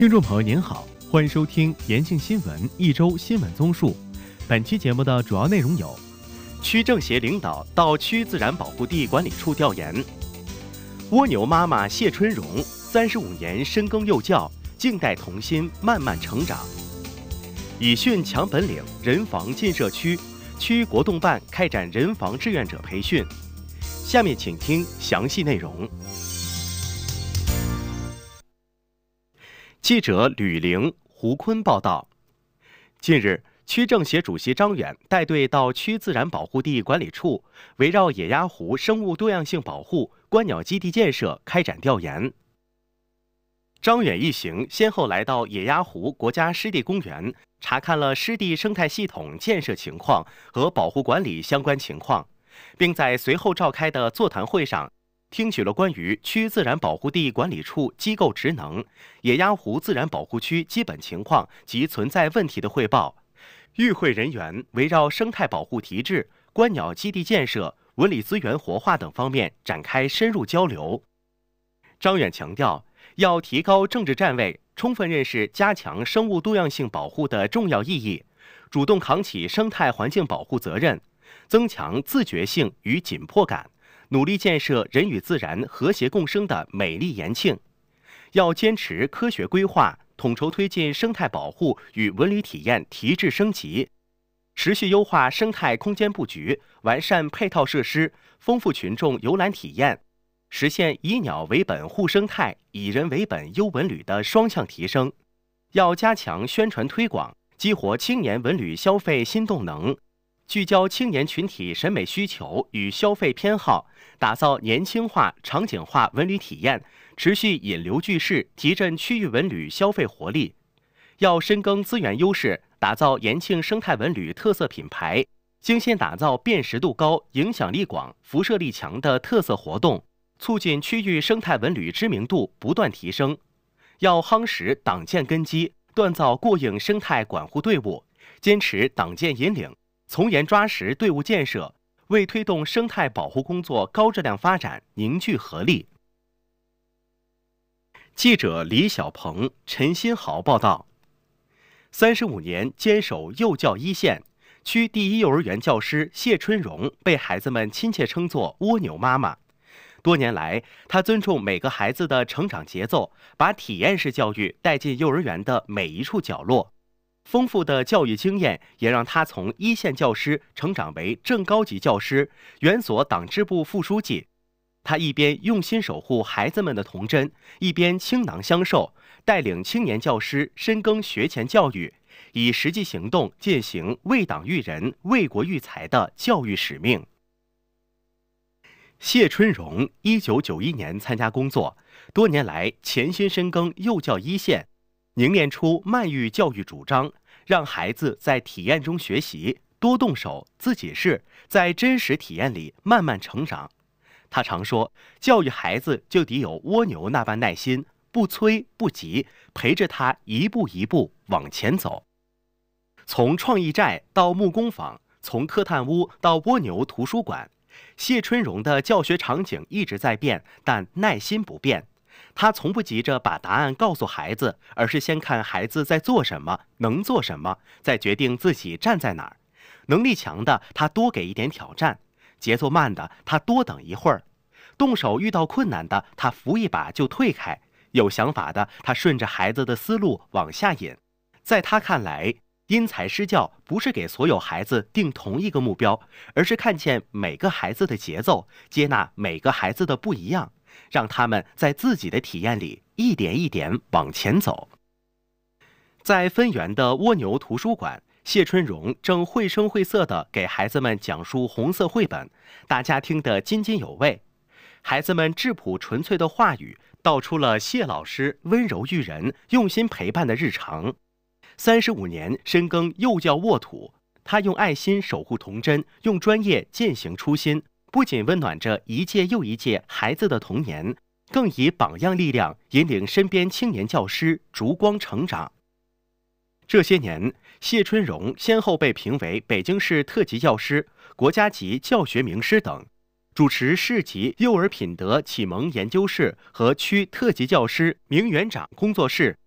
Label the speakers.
Speaker 1: 听众朋友您好，欢迎收听延庆新闻一周新闻综述。本期节目的主要内容有：区政协领导到区自然保护地管理处调研；蜗牛妈妈谢春荣35年深耕幼教，静待童心慢慢成长；以训强本领，人防进社区，区国动办开展人防志愿者培训。下面请听详细内容。记者吕玲、胡坤报道。近日，区政协主席张远带队到区自然保护地管理处，围绕野鸭湖生物多样性保护、观鸟基地建设开展调研。张远一行先后来到野鸭湖国家湿地公园，查看了湿地生态系统建设情况和保护管理相关情况，并在随后召开的座谈会上听取了关于区自然保护地管理处机构职能、野鸭湖自然保护区基本情况及存在问题的汇报。与会人员围绕生态保护提质、观鸟基地建设、文理资源活化等方面展开深入交流。张远强调，要提高政治站位，充分认识加强生物多样性保护的重要意义，主动扛起生态环境保护责任，增强自觉性与紧迫感，努力建设人与自然和谐共生的美丽延庆。要坚持科学规划，统筹推进生态保护与文旅体验提质升级，持续优化生态空间布局，完善配套设施，丰富群众游览体验，实现以鸟为本护生态、以人为本优文旅的双向提升。要加强宣传推广，激活青年文旅消费新动能，聚焦青年群体审美需求与消费偏好，打造年轻化、场景化文旅体验，持续引流聚势，提振区域文旅消费活力。要深耕资源优势，打造延庆生态文旅特色品牌，精心打造辨识度高、影响力广、辐射力强的特色活动，促进区域生态文旅知名度不断提升。要夯实党建根基，锻造过硬生态管护队伍，坚持党建引领，从严抓实队伍建设，为推动生态保护工作高质量发展凝聚合力。记者李小鹏、陈新豪报道。35年坚守幼教一线，区第一幼儿园教师谢春荣被孩子们亲切称作蜗牛妈妈。多年来，她尊重每个孩子的成长节奏，把体验式教育带进幼儿园的每一处角落。丰富的教育经验也让他从一线教师成长为正高级教师、园所党支部副书记。他一边用心守护孩子们的童真，一边倾囊相授，带领青年教师深耕学前教育，以实际行动践行为党育人、为国育才的教育使命。谢春荣1991年参加工作，多年来潜心深耕幼教一线，凝练出慢育教育主张，让孩子在体验中学习，多动手，自己试，在真实体验里慢慢成长。他常说，教育孩子就得有蜗牛那般耐心，不催不急，陪着他一步一步往前走。从创意寨到木工坊，从科探屋到蜗牛图书馆，谢春荣的教学场景一直在变，但耐心不变。他从不急着把答案告诉孩子，而是先看孩子在做什么，能做什么，再决定自己站在哪儿。能力强的，他多给一点挑战；节奏慢的，他多等一会儿；动手遇到困难的，他扶一把就退开；有想法的，他顺着孩子的思路往下引。在他看来，因材施教不是给所有孩子定同一个目标，而是看见每个孩子的节奏，接纳每个孩子的不一样，让他们在自己的体验里一点一点往前走。在分园的蜗牛图书馆，谢春荣正绘声绘色地给孩子们讲述红色绘本，大家听得津津有味。孩子们质朴纯粹的话语，道出了谢老师温柔育人、用心陪伴的日常。35年深耕幼教沃土，他用爱心守护童真，用专业践行初心，不仅温暖着一届又一届孩子的童年，更以榜样力量引领身边青年教师烛光成长。这些年，谢春荣先后被评为北京市特级教师、国家级教学名师等，主持市级幼儿品德启蒙研究室和区特级教师名园长工作室，